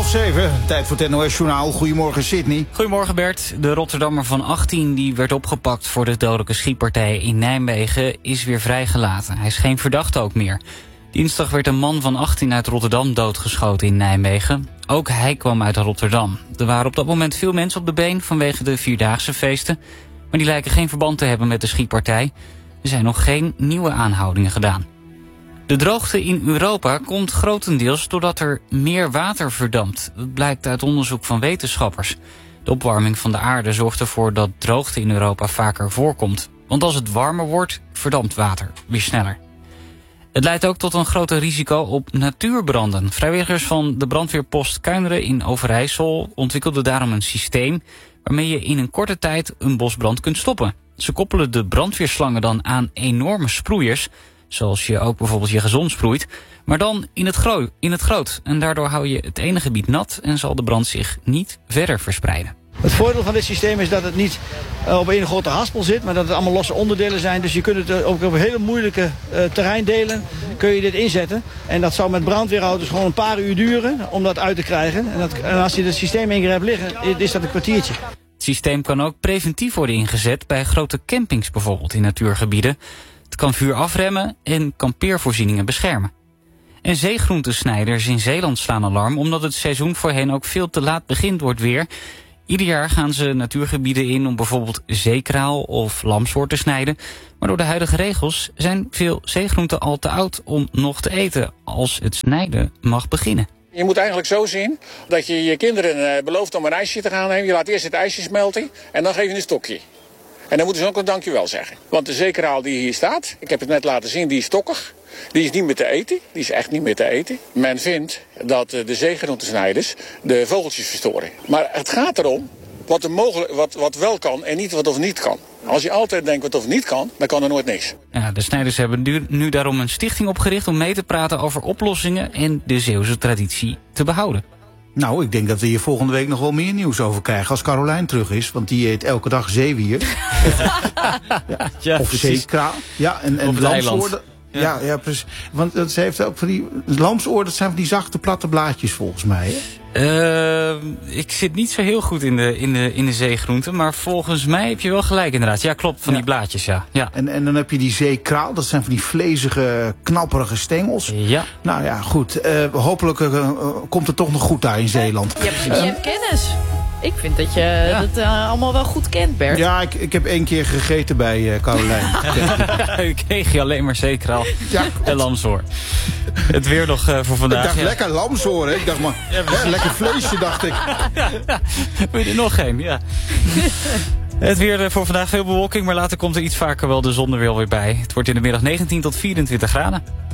7:30, tijd voor het NOS-journaal. Goedemorgen, Sydney. Goedemorgen, Bert. De Rotterdammer van 18 die werd opgepakt voor de dodelijke schietpartij in Nijmegen is weer vrijgelaten. Hij is geen verdachte ook meer. Dinsdag werd een man van 18 uit Rotterdam doodgeschoten in Nijmegen. Ook hij kwam uit Rotterdam. Er waren op dat moment veel mensen op de been vanwege de Vierdaagse feesten. Maar die lijken geen verband te hebben met de schietpartij. Er zijn nog geen nieuwe aanhoudingen gedaan. De droogte in Europa komt grotendeels doordat er meer water verdampt. Dat blijkt uit onderzoek van wetenschappers. De opwarming van de aarde zorgt ervoor dat droogte in Europa vaker voorkomt. Want als het warmer wordt, verdampt water weer sneller. Het leidt ook tot een groter risico op natuurbranden. Vrijwilligers van de brandweerpost Kuineren in Overijssel ontwikkelden daarom een systeem waarmee je in een korte tijd een bosbrand kunt stoppen. Ze koppelen de brandweerslangen dan aan enorme sproeiers, zoals je ook bijvoorbeeld je gazon sproeit, maar dan in het groot. En daardoor hou je het ene gebied nat en zal de brand zich niet verder verspreiden. Het voordeel van dit systeem is dat het niet op één grote haspel zit, maar dat het allemaal losse onderdelen zijn. Dus je kunt het ook op hele moeilijke terreindelen kun je dit inzetten. En dat zou met brandweerauto's gewoon een paar uur duren om dat uit te krijgen. En als je het systeem één keer hebt liggen, is dat een kwartiertje. Het systeem kan ook preventief worden ingezet bij grote campings bijvoorbeeld in natuurgebieden. Het kan vuur afremmen en kampeervoorzieningen beschermen. En zeegroentesnijders in Zeeland slaan alarm omdat het seizoen voor hen ook veel te laat begint door het weer. Ieder jaar gaan ze natuurgebieden in om bijvoorbeeld zeekraal of lamsoort te snijden. Maar door de huidige regels zijn veel zeegroenten al te oud om nog te eten als het snijden mag beginnen. Je moet eigenlijk zo zien dat je je kinderen belooft om een ijsje te gaan nemen. Je laat eerst het ijsje smelten en dan geef je een stokje. En dan moeten ze ook een dankjewel zeggen. Want de zeekraal die hier staat, ik heb het net laten zien, die is stokkig. Die is niet meer te eten. Die is echt niet meer te eten. Men vindt dat de zeegroentesnijders de vogeltjes verstoren. Maar het gaat erom wat wel kan en niet wat of niet kan. Als je altijd denkt wat of niet kan, dan kan er nooit niks. Ja, de snijders hebben nu daarom een stichting opgericht om mee te praten over oplossingen en de Zeeuwse traditie te behouden. Nou, ik denk dat we hier volgende week nog wel meer nieuws over krijgen als Carolijn terug is. Want die eet elke dag zeewier. Of zeekraal. Ja, en lamsoor. Ja, precies. Want ze heeft ook van die lamsoor, dat zijn van die zachte platte blaadjes volgens mij. Hè? Ik zit niet zo heel goed in de zeegroenten, maar volgens mij heb je wel gelijk inderdaad. Ja, klopt, van die blaadjes, ja. En dan heb je die zeekraal, dat zijn van die vlezige, knapperige stengels. Ja. Nou ja, goed. Hopelijk komt het toch nog goed daar in Zeeland. Je hebt kennis. Ik vind dat je het allemaal wel goed kent, Bert. Ja, ik heb 1 keer gegeten bij Carolijn. Ik kreeg je alleen maar zeekraal en lamsoor. Het weer nog voor vandaag. Ik dacht lekker lamsoor, hè? Ik dacht maar, lekker vleesje, dacht ik. Wil je er nog geen? Ja. Het weer voor vandaag veel bewolking, maar later komt er iets vaker wel de zon er weer bij. Het wordt in de middag 19 tot 24 graden.